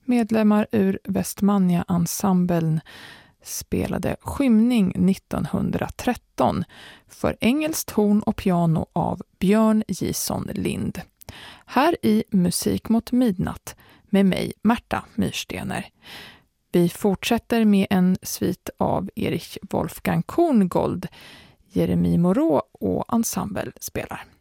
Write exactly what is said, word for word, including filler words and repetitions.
medlemmar ur Westmania-ensemblen spelade Skymning nittonhundratretton för engelskt horn och piano av Björn Jison Lind. Här i Musik mot midnatt med mig, Märta Myrstener. Vi fortsätter med en svit av Erich Wolfgang Korngold, Jeremy Moreau och ensemble spelar.